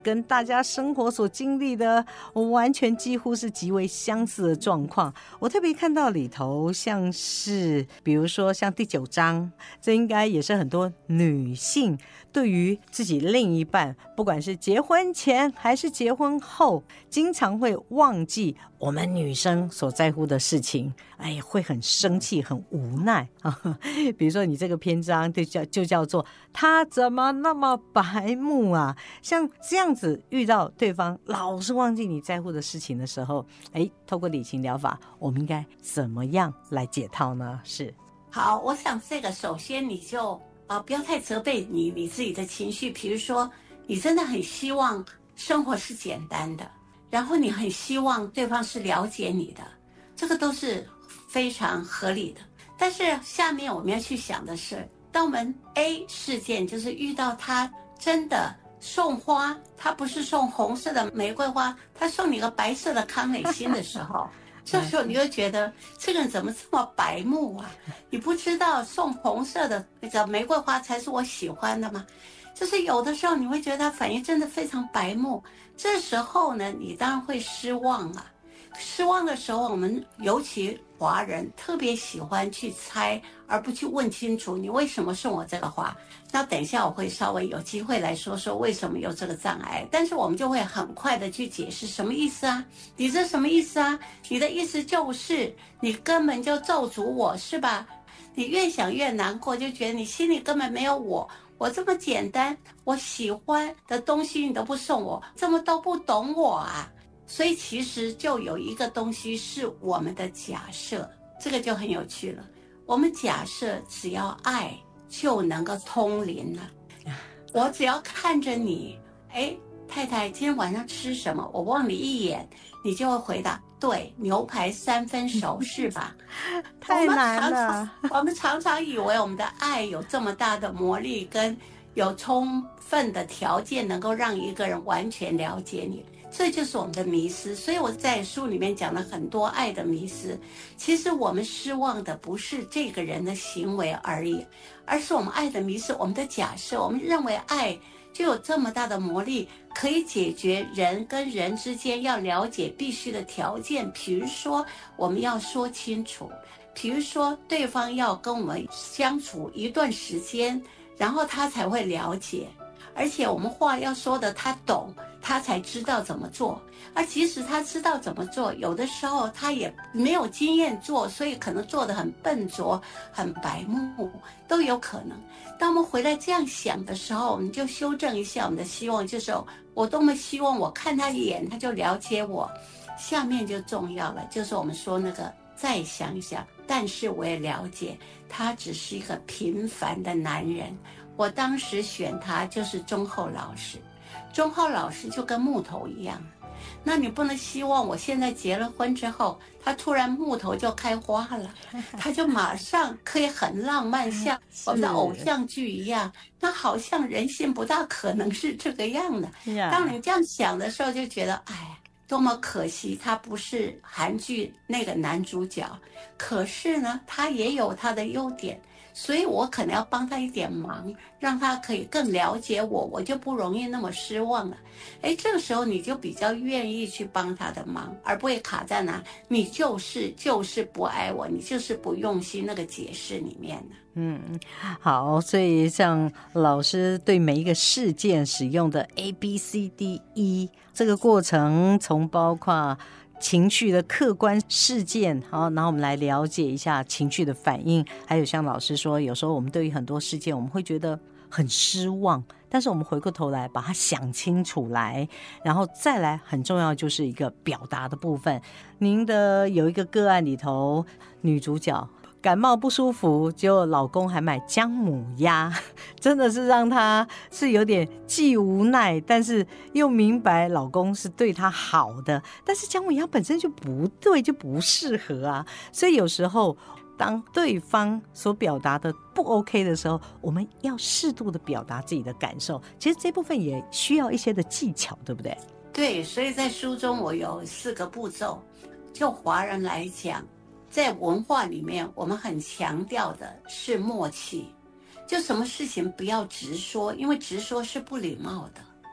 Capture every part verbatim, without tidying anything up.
跟大家生活所经历的完全几乎是极为相似的状况。我特别看到里头像是比如说像第九章，这应该也是很多女性对于自己另一半，不管是结婚前还是结婚后，经常会忘记我们女生所在乎的事情，哎，会很生气很无奈比如说你这个篇章就叫就叫做他怎么那么白目啊，像这样子遇到对方老是忘记你在乎的事情的时候，哎，透过理情疗法我们应该怎么样来解套呢？是好，我想这个首先你就呃不要太责备你你自己的情绪，比如说你真的很希望生活是简单的，然后你很希望对方是了解你的，这个都是非常合理的。但是下面我们要去想的是，当我们 A 事件就是遇到他真的送花，他不是送红色的玫瑰花，他送你个白色的康乃馨的时候这时候你就觉得这个人怎么这么白目啊，你不知道送红色的那个玫瑰花才是我喜欢的吗？就是有的时候你会觉得他反应真的非常白目，这时候呢你当然会失望啊。失望的时候，我们尤其华人特别喜欢去猜，而不去问清楚你为什么送我这个花。那等一下我会稍微有机会来说说为什么有这个障碍，但是我们就会很快的去解释什么意思啊，你这什么意思啊，你的意思就是你根本就咒诅我是吧，你越想越难过，就觉得你心里根本没有我，我这么简单我喜欢的东西你都不送我，怎么都不懂我啊。所以其实就有一个东西是我们的假设，这个就很有趣了。我们假设只要爱就能够通灵了，我只要看着你，哎，太太今天晚上吃什么，我望你一眼，你就会回答对，牛排三分熟是吧？ 太难了。 我们常常我们常常以为我们的爱有这么大的魔力，跟有充分的条件能够让一个人完全了解你，这就是我们的迷思。所以我在书里面讲了很多爱的迷思，其实我们失望的不是这个人的行为而已，而是我们爱的迷思，我们的假设，我们认为爱就有这么大的魔力，可以解决人跟人之间要了解必须的条件。比如说我们要说清楚，比如说对方要跟我们相处一段时间，然后他才会了解，而且我们话要说的他懂，他才知道怎么做。而即使他知道怎么做，有的时候他也没有经验做，所以可能做得很笨拙很白目都有可能。当我们回来这样想的时候，我们就修正一下我们的希望，就是我多么希望我看他一眼他就了解我。下面就重要了，就是我们说那个再想一想，但是我也了解他只是一个平凡的男人。我当时选他就是忠厚老实，忠厚老实就跟木头一样，那你不能希望我现在结了婚之后他突然木头就开花了，他就马上可以很浪漫像我们的偶像剧一样，那好像人性不大可能是这个样的。当你这样想的时候就觉得哎，多么可惜他不是韩剧那个男主角，可是呢他也有他的优点，所以我可能要帮他一点忙，让他可以更了解我，我就不容易那么失望了。哎，这个时候你就比较愿意去帮他的忙，而不会卡在哪你就是就是不爱我，你就是不用心那个解释里面的。 嗯，好，所以像老师对每一个事件使用的 A B C D E 这个过程，从包括情绪的客观事件，好，然后我们来了解一下情绪的反应，还有像老师说，有时候我们对于很多事件我们会觉得很失望，但是我们回过头来把它想清楚来，然后再来很重要就是一个表达的部分。您的有一个个案里头，女主角感冒不舒服，结果老公还买姜母鸭，真的是让她是有点既无奈，但是又明白老公是对她好的，但是姜母鸭本身就不对，就不适合啊。所以有时候当对方所表达的不 OK 的时候，我们要适度的表达自己的感受，其实这部分也需要一些的技巧，对不对？ 对，所以在书中我有四个步骤。就华人来讲，在文化里面我们很强调的是默契，就什么事情不要直说，因为直说是不礼貌的。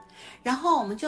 然后我们就